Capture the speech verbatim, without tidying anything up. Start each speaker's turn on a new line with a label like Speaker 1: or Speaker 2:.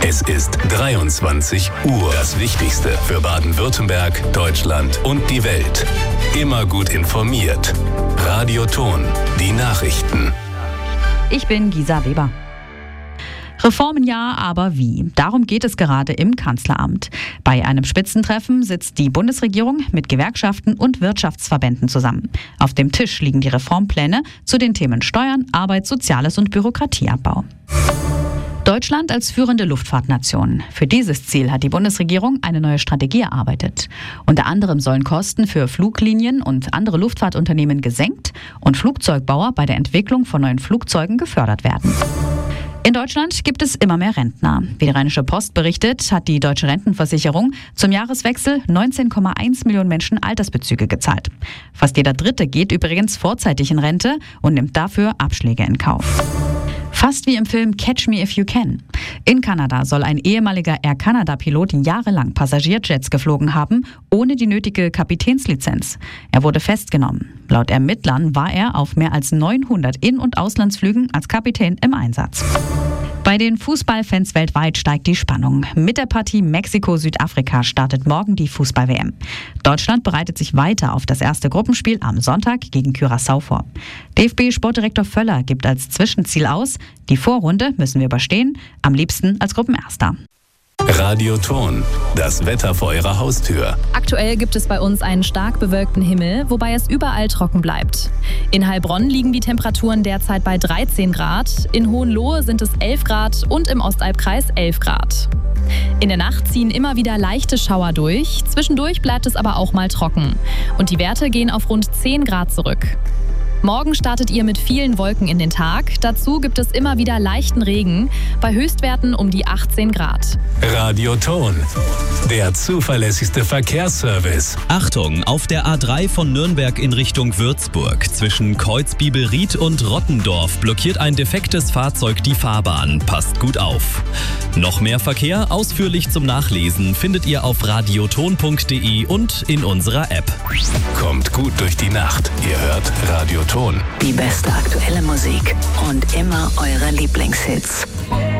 Speaker 1: Es ist dreiundzwanzig Uhr. Das Wichtigste für Baden-Württemberg, Deutschland und die Welt. Immer gut informiert. Radio Ton, die Nachrichten.
Speaker 2: Ich bin Gisa Weber. Reformen ja, aber wie? Darum geht es gerade im Kanzleramt. Bei einem Spitzentreffen sitzt die Bundesregierung mit Gewerkschaften und Wirtschaftsverbänden zusammen. Auf dem Tisch liegen die Reformpläne zu den Themen Steuern, Arbeit, Soziales und Bürokratieabbau. Deutschland als führende Luftfahrtnation. Für dieses Ziel hat die Bundesregierung eine neue Strategie erarbeitet. Unter anderem sollen Kosten für Fluglinien und andere Luftfahrtunternehmen gesenkt und Flugzeugbauer bei der Entwicklung von neuen Flugzeugen gefördert werden. In Deutschland gibt es immer mehr Rentner. Wie die Rheinische Post berichtet, hat die Deutsche Rentenversicherung zum Jahreswechsel neunzehn Komma eins Millionen Menschen Altersbezüge gezahlt. Fast jeder Dritte geht übrigens vorzeitig in Rente und nimmt dafür Abschläge in Kauf. Fast wie im Film Catch Me If You Can. In Kanada soll ein ehemaliger Air Canada-Pilot jahrelang Passagierjets geflogen haben, ohne die nötige Kapitänslizenz. Er wurde festgenommen. Laut Ermittlern war er auf mehr als neunhundert In- und Auslandsflügen als Kapitän im Einsatz. Bei den Fußballfans weltweit steigt die Spannung. Mit der Partie Mexiko-Südafrika startet morgen die Fußball-W M. Deutschland bereitet sich weiter auf das erste Gruppenspiel am Sonntag gegen Curaçao vor. D F B-Sportdirektor Völler gibt als Zwischenziel aus, die Vorrunde müssen wir überstehen, am liebsten als Gruppenerster.
Speaker 1: Radio Ton, das Wetter vor Ihrer Haustür.
Speaker 3: Aktuell gibt es bei uns einen stark bewölkten Himmel, wobei es überall trocken bleibt. In Heilbronn liegen die Temperaturen derzeit bei dreizehn Grad, in Hohenlohe sind es elf Grad und im Ostalbkreis elf Grad. In der Nacht ziehen immer wieder leichte Schauer durch, zwischendurch bleibt es aber auch mal trocken. Und die Werte gehen auf rund zehn Grad zurück. Morgen startet ihr mit vielen Wolken in den Tag. Dazu gibt es immer wieder leichten Regen, bei Höchstwerten um die achtzehn Grad.
Speaker 1: Radio Ton, der zuverlässigste Verkehrsservice.
Speaker 4: Achtung, auf der A drei von Nürnberg in Richtung Würzburg zwischen Kreuzbibelried und Rottendorf blockiert ein defektes Fahrzeug die Fahrbahn. Passt gut auf. Noch mehr Verkehr ausführlich zum Nachlesen findet ihr auf radioton punkt de und in unserer App.
Speaker 1: Kommt gut durch die Nacht. Ihr hört Radio Ton.
Speaker 5: Die beste aktuelle Musik und immer eure Lieblingshits.